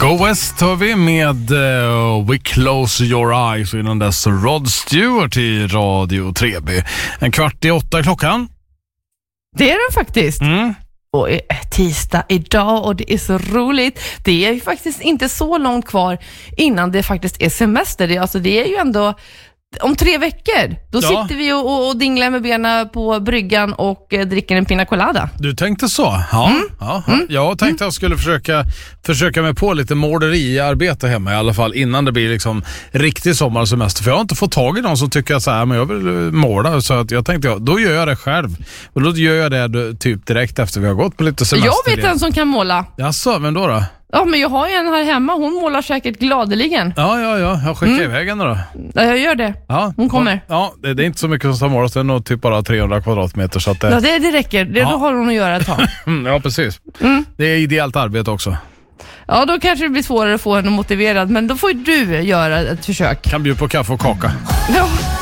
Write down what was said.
Go West hör vi med We Close Your Eyes och innan dess Rod Stewart i Radio 3B. 7:45 klockan. Det är den faktiskt. Och det är tisdag idag och det är så roligt. Det är ju faktiskt inte så långt kvar innan det faktiskt är semester. Det är ju ändå om 3 veckor. Då sitter vi och dinglar med benen på bryggan och dricker en pina colada. Du tänkte så? Jag tänkte att jag skulle försöka mig på lite mårderiarbete hemma i alla fall innan det blir liksom riktig sommarsemester. För jag har inte fått tag i någon som tycker att så här, men jag vill måla. Så att jag tänkte, då gör jag det själv. Och då gör jag det typ direkt efter vi har gått på lite semester. Jag vet en som kan måla. Jaså, vem då? Ja, men jag har ju en här hemma. Hon målar säkert gladeligen. Ja. Jag skickar iväg henne då. Ja, jag gör det. Ja, hon kommer. Ja, det är inte så mycket som ska målas. Det är nog typ bara 300 kvadratmeter. Så att det räcker. Då har hon att göra ett tag. Ja, precis. Det är ideellt arbete också. Ja, då kanske det blir svårare att få henne motiverad. Men då får du göra ett försök. Kan bjuda på kaffe och kaka. Ja.